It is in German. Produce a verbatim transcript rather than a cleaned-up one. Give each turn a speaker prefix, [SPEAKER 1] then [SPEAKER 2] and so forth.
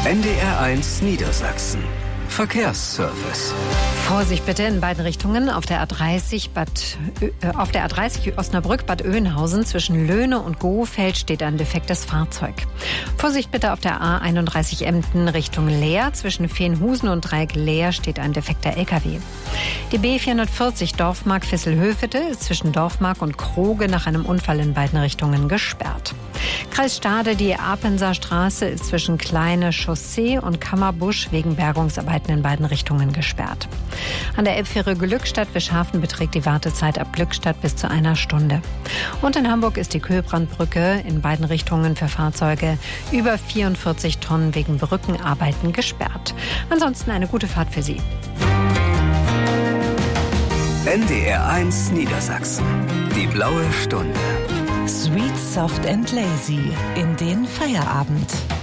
[SPEAKER 1] N D R eins Niedersachsen. Verkehrsservice.
[SPEAKER 2] Vorsicht bitte in beiden Richtungen. Auf der A dreißig, Bad, äh, auf der A dreißig Osnabrück Bad Oeynhausen zwischen Löhne und Gohfeld steht ein defektes Fahrzeug. Vorsicht bitte auf der A einunddreißig Emden Richtung Leer. Zwischen Veenhusen und Dreieck Leer steht ein defekter L K W. Die B vierhundertvierzig Dorfmark-Visselhövede ist zwischen Dorfmark und Kroge nach einem Unfall in beiden Richtungen gesperrt. Kreis Stade, die Apenser Straße ist zwischen Kleine Chaussee und Kammerbusch wegen Bergungsarbeiten in beiden Richtungen gesperrt. An der Elbfähre Glückstadt-Wischhafen beträgt die Wartezeit ab Glückstadt bis zu einer Stunde. Und in Hamburg ist die Kühlbrandbrücke in beiden Richtungen für Fahrzeuge über vierundvierzig Tonnen wegen Brückenarbeiten gesperrt. Ansonsten eine gute Fahrt für Sie.
[SPEAKER 1] N D R eins Niedersachsen. Die blaue Stunde.
[SPEAKER 3] Sweet, soft and lazy in den Feierabend.